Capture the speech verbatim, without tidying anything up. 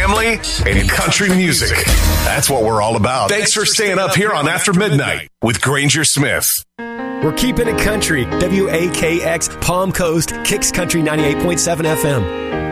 family, and country music. That's what we're all about. Thanks for staying up here on After Midnight with Granger Smith. We're keeping it country. W A K X, Palm Coast, Kicks Country ninety-eight point seven F M.